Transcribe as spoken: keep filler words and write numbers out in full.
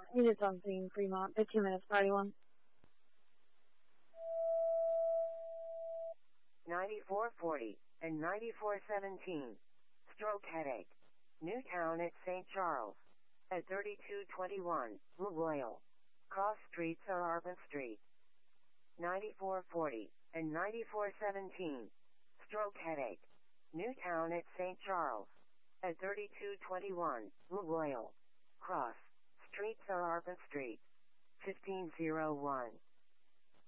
Units on scene, Fremont, fifteen minutes, party one. ninety-four forty and ninety-four seventeen. Stroke headache. Newtown at Saint Charles. At thirty-two twenty-one, Le Royal. Cross streets are Arban Street. ninety-four forty and ninety-four seventeen. Stroke headache. Newtown at Saint Charles. At thirty-two twenty-one, Le Royal. Cross streets are Arban Street. fifteen oh one.